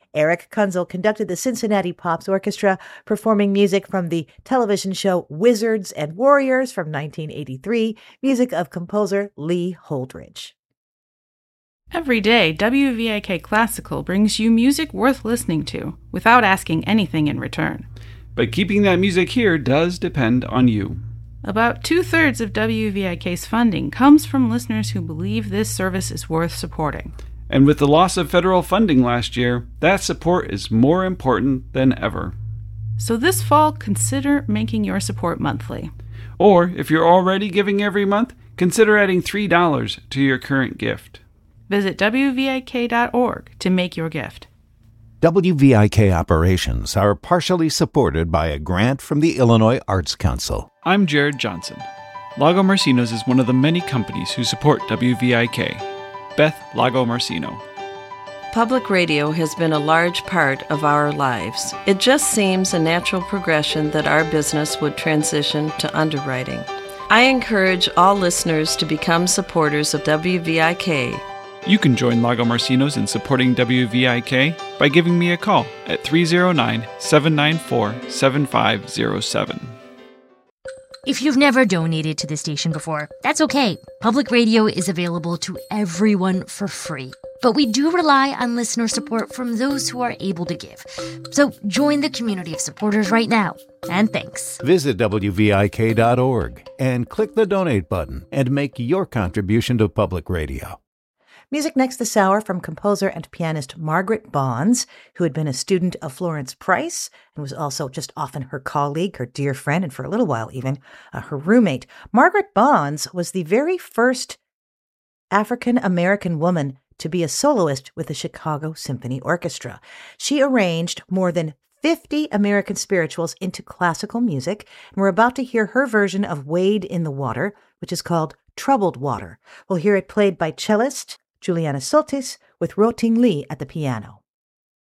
Eric Kunzel conducted the Cincinnati Pops Orchestra, performing music from the television show Wizards and Warriors from 1983, music of composer Lee Holdridge. Every day, WVIK Classical brings you music worth listening to, without asking anything in return. But keeping that music here does depend on you. About 2/3 of WVIK's funding comes from listeners who believe this service is worth supporting. And with the loss of federal funding last year, that support is more important than ever. So this fall, consider making your support monthly. Or, if you're already giving every month, consider adding $3 to your current gift. Visit WVIK.org to make your gift. WVIK operations are partially supported by a grant from the Illinois Arts Council. I'm Jared Johnson. Lago Marcinos is one of the many companies who support WVIK. Beth Lago Marcino. Public radio has been a large part of our lives. It just seems a natural progression that our business would transition to underwriting. I encourage all listeners to become supporters of WVIK. You can join Lago Marcinos in supporting WVIK by giving me a call at 309-794-7507. If you've never donated to the station before, that's okay. Public radio is available to everyone for free. But we do rely on listener support from those who are able to give. So join the community of supporters right now. And thanks. Visit WVIK.org and click the donate button and make your contribution to public radio. Music next this hour from composer and pianist Margaret Bonds, who had been a student of Florence Price and was also just often her colleague, her dear friend, and for a little while even her roommate. Margaret Bonds was the very first African-American woman to be a soloist with the Chicago Symphony Orchestra. She arranged more than 50 American spirituals into classical music, and we're about to hear her version of Wade in the Water, which is called Troubled Water. We'll hear it played by cellist Juliana Soltis with Roting Lee at the piano.